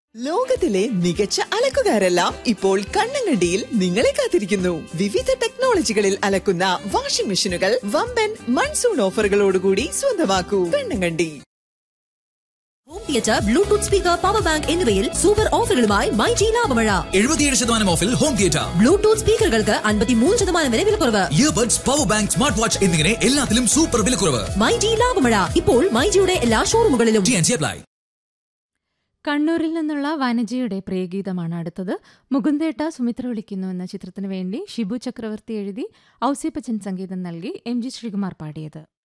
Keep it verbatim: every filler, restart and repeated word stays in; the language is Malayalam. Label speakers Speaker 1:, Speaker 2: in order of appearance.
Speaker 1: ലോകത്തിലെ മികച്ച അലക്കുകാരെല്ലാം ഇപ്പോൾ കണ്ണങ്കണ്ടിയിൽ നിങ്ങളെ കാത്തിരിക്കുന്നു. വിവിധ ടെക്നോളജികളിൽ അലക്കുന്ന വാഷിംഗ് മെഷീനുകൾ വമ്പൻ മൺസൂൺ ഓഫറുകളോടുകൂടി സ്വന്തമാക്കൂ. Kannankandi.
Speaker 2: Home theatre, Bluetooth speaker, power bank എന്നിവയിൽ സൂപ്പർ ഓഫറുകളുമായി മൈജി ലാഭമഴ.
Speaker 3: എഴുപത്തിയേഴ് ശതമാനം ഓഫിൽ ഹോം തിയേറ്റർ,
Speaker 2: ബ്ലൂടൂത്ത് സ്പീക്കറുകൾക്ക് അൻപത്തിമൂന്ന് ശതമാനം വരെ വിലക്കുറവ്.
Speaker 3: Earbuds, power bank, smart watch എന്നിങ്ങനെ എല്ലാത്തിലും സൂപ്പർ വിലക്കുറവ്.
Speaker 2: മൈജി ലാഭമഴ ഇപ്പോൾ മൈജിയുടെ എല്ലാ ഷോറൂമുകളിലും.
Speaker 4: കണ്ണൂരിൽ നിന്നുള്ള വനജയുടെ പ്രിയഗീതമാണ് അടുത്തത്. മുകുന്ദേട്ട സുമിത്ര വിളിക്കുന്നു എന്ന ചിത്രത്തിനു വേണ്ടി ഷിബു ചക്രവർത്തി എഴുതി ഔസേപ്പച്ചൻ സംഗീതം നൽകി എം ജി ശ്രീകുമാർ പാടിയത്.